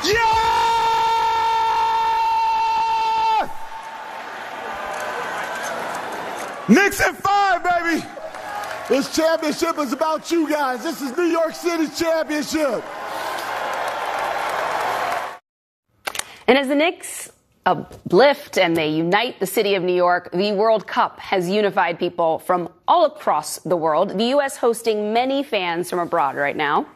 Yeah! Knicks in 5, baby. This championship is about you guys. This is New York City's championship. And as the Knicks uplift and they unite the city of New York, the World Cup has unified people from all across the world. The U.S. hosting many fans from abroad right now.